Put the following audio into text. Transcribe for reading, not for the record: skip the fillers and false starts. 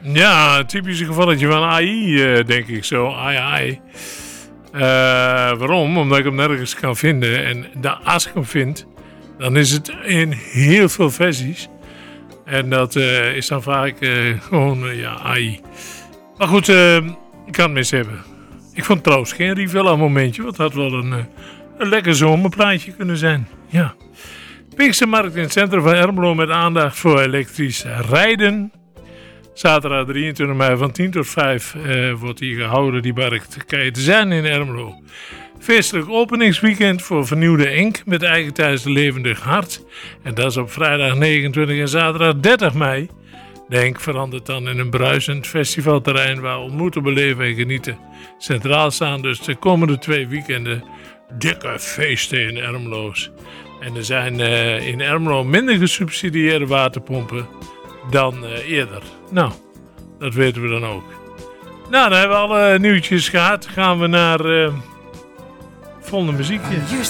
Ja, typisch gevalletje van AI, denk ik zo. AI. Waarom? Omdat ik hem nergens kan vinden. En als ik hem vind, dan is het in heel veel versies. En dat is dan vaak gewoon AI. Maar goed, ik kan het mis hebben. Ik vond trouwens geen Rivella momentje. Want het had wel een lekker zomerplaatje kunnen zijn. Ja. Pinkstermarkt in het centrum van Ermelo met aandacht voor elektrisch rijden. Zaterdag 23 mei van 10 tot 5 wordt hier gehouden, die markt. Kan je te zijn in Ermelo. Feestelijk openingsweekend voor vernieuwde Enk met eigen thuis de levendig hart. En dat is op vrijdag 29 en zaterdag 30 mei. De Enk verandert dan in een bruisend festivalterrein waar ontmoeten, beleven en genieten centraal staan. Dus de komende 2 weekenden dikke feesten in Ermelo's. En er zijn in Ermelo minder gesubsidieerde waterpompen dan eerder. Nou, dat weten we dan ook. Nou, dan hebben we alle nieuwtjes gehad. Gaan we naar volgende muziekje.